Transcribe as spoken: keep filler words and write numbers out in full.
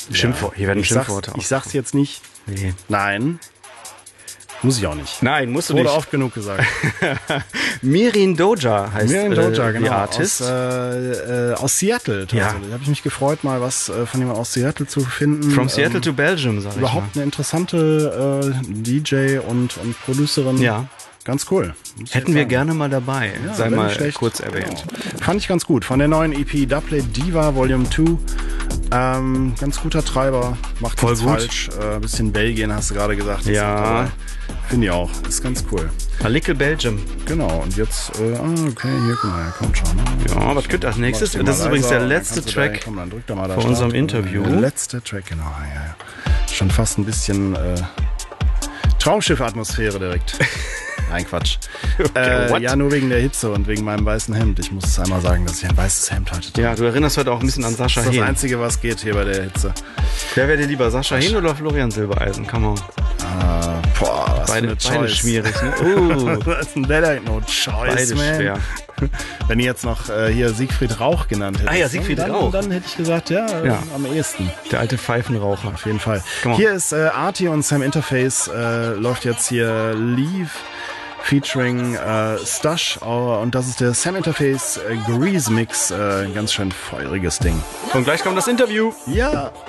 Schimpfwort. Hier werden ich Schimpfworte. Sag's, ich sag's jetzt nicht. Nee. Nein. Muss ich auch nicht. Nein, musst du Wurde nicht. oft genug gesagt. Mirin Doja heißt Mirin Doja, äh, genau. die Artist. Aus, äh, äh, aus Seattle. Ja. Da habe ich mich gefreut, mal was äh, von jemandem aus Seattle zu finden. From Seattle ähm, to Belgium, sag ich Überhaupt mal. eine interessante äh, D J und, und Producerin. Ja. Ganz cool. Muss Hätten ich wir sagen. gerne mal dabei. Ja, Sei wäre mal nicht schlecht. kurz erwähnt. Genau. Fand ich ganz gut. Von der neuen E P Double Diva Volume zwei. Ähm, ganz guter Treiber. Macht Voll nichts gut. falsch. Äh, bisschen Belgien, hast du gerade gesagt. Ja. Finde ich auch. Ist ganz cool. A Little Belgium. Genau. Und jetzt, äh, ah, okay, hier, guck mal, kommt schon. Ne? Ja, was könnte als nächstes? Mach den Das ist mal übrigens leiser, der dann letzte kannst du da- Track komm, dann drück da mal da vor Start. unserem Interview. Der letzte Track, genau. Ja, ja. Schon fast ein bisschen äh, Traumschiff-Atmosphäre direkt. Nein, Quatsch. Okay, äh, what? ja, nur wegen der Hitze und wegen meinem weißen Hemd. Ich muss es einmal sagen, dass ich ein weißes Hemd heute trage. Ja, du erinnerst heute auch ein bisschen an Sascha Das ist das Hehn. Einzige, was geht hier bei der Hitze. Wer wäre dir lieber, Sascha Hehn oder Florian Silbereisen? Come on. Ah, boah, was Beide, für eine beide Choice. schwierig, ne? Uh, Das ist ein Dead Ain't No Choice, beide man. schwer. Wenn ihr jetzt noch äh, hier Siegfried Rauch genannt hättet. Ah ja, Siegfried dann, Rauch. Dann hätte ich gesagt, ja, äh, Ja. am ehesten. Der alte Pfeifenraucher. Auf jeden Fall. Come on. Hier ist äh, Artie und Sam Interface. Äh, läuft jetzt hier Leave featuring äh, Stash. Oh, und das ist der Sam Interface äh, Grease Mix. Äh, ein ganz schön feuriges Ding. Und gleich kommt das Interview. Ja.